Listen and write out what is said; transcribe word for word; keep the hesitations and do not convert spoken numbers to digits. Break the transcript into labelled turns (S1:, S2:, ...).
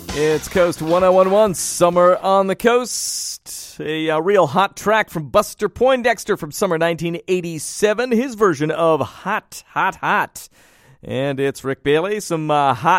S1: It's Coast one oh one point one, Summer on the Coast. A, a real hot track from Buster Poindexter from summer nineteen eighty-seven. His version of Hot, Hot, Hot. And it's Rick Bailey. Some uh, hot